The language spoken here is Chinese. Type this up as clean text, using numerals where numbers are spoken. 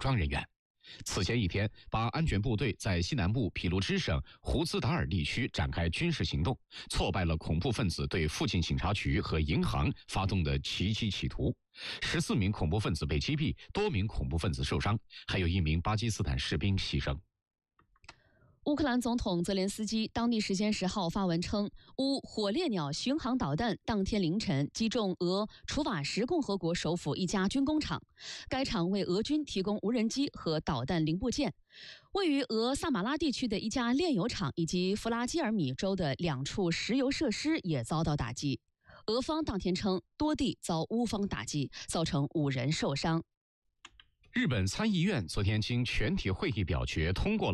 装人员。此前一天，巴安全部队在西南部皮卢支省胡兹达尔地区展开军事行动，挫败了恐怖分子对附近警察局和银行发动的袭击企图。14名恐怖分子被击毙，多名恐怖分子受伤，还有1名巴基斯坦士兵牺牲。 乌克兰总统泽连斯基当地时间10号发文称，乌火烈鸟巡航导弹当天凌晨击中俄楚瓦什共和国首府一家军工厂，该厂为俄军提供无人机和导弹零部件。位于俄萨马拉地区的一家炼油厂以及弗拉基尔米州的2处石油设施也遭到打击。俄方当天称，多地遭乌方打击，造成5人受伤。 日本参议院昨天经全体会议表决通过了